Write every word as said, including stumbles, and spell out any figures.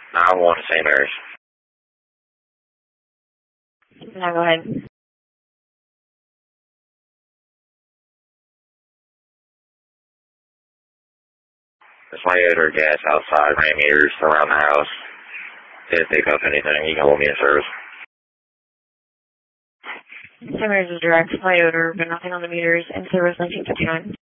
nine one to Saint Mary's. Now go ahead. There's light or gas outside, rain meters around the house. Didn't pick up anything. You can hold me in service. Saint Mary's is direct, light odor, but nothing on the meters, and service nineteen fifty-nine.